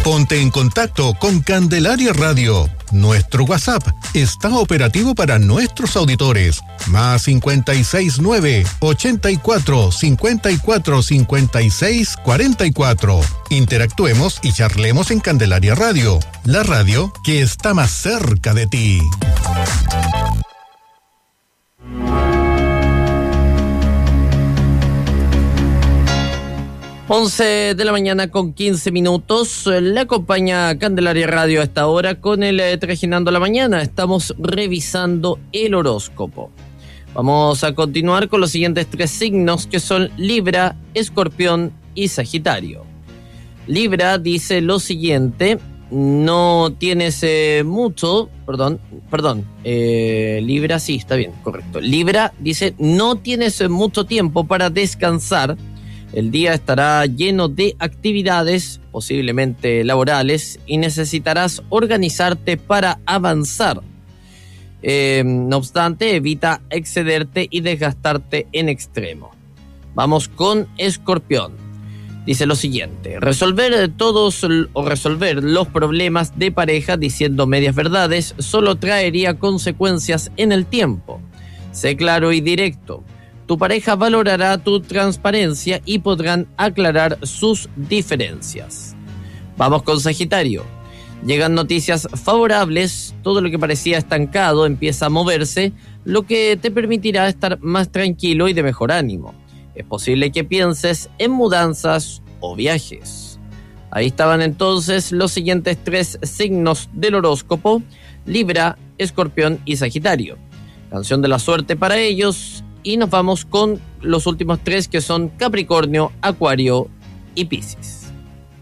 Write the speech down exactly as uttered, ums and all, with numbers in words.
Ponte en contacto con Candelaria Radio. Nuestro WhatsApp está operativo para nuestros auditores. Más cincuenta y seis nueve, ochenta y cuatro, cincuenta y cuatro, cincuenta y seis, cuarenta y cuatro. Interactuemos y charlemos en Candelaria Radio, la radio que está más cerca de ti. once de la mañana con quince minutos. Le acompaña Candelaria Radio a esta hora con el eh, Trajinando la Mañana. Estamos revisando el horóscopo. Vamos a continuar con los siguientes tres signos, que son Libra, Escorpión y Sagitario. Libra dice lo siguiente: no tienes eh, mucho, perdón, perdón, eh, Libra, sí, está bien, correcto. Libra dice, no tienes eh, mucho tiempo para descansar. El día estará lleno de actividades, posiblemente laborales, y necesitarás organizarte para avanzar. Eh, no obstante, evita excederte y desgastarte en extremo. Vamos con Escorpión. Dice lo siguiente: resolver todos o resolver los problemas de pareja diciendo medias verdades solo traería consecuencias en el tiempo. Sé claro y directo. Tu pareja valorará tu transparencia y podrán aclarar sus diferencias. Vamos con Sagitario. Llegan noticias favorables, todo lo que parecía estancado empieza a moverse, lo que te permitirá estar más tranquilo y de mejor ánimo. Es posible que pienses en mudanzas o viajes. Ahí estaban entonces los siguientes tres signos del horóscopo: Libra, Escorpión y Sagitario. Canción de la suerte para ellos. Y nos vamos con los últimos tres, que son Capricornio, Acuario y Piscis.